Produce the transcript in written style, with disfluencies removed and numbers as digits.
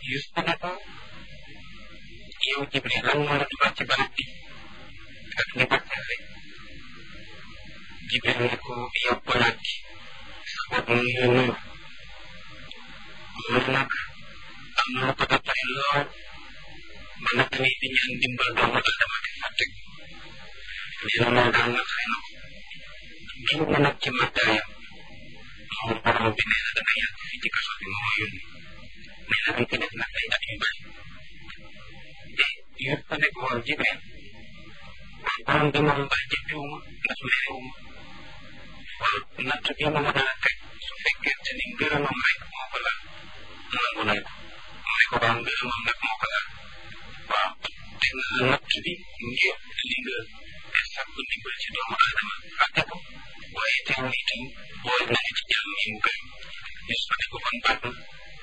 Yuusufa ne ko yow Jibril lan moo la dugal ci barab bi ak ni ko teewee Jibril ne ko yow polaat gi sa bopp mu ngi nuyu loolu nag am na lu ko toppale lool ba nag tamit di ñaan dimbal doomu aadama di fàtte nee na loolu daal nag xëy na gën na nag ci màggaayam moom borom bi nee na dana yàgg fii ci kaso bi moo yónni nee na dañ ko def nag ay at yu bari te yëpp ko nekk waaw Jibril waaw borom bi moom mbaa jëppiwuma ndax merewuma waaw natt bi ma mën a teg su fekkente ni ngërëmam rek moo ko laal nangu nañ ko mu ne ko waaw ngërëmam nag moo ko laal waaw te natt bi ngir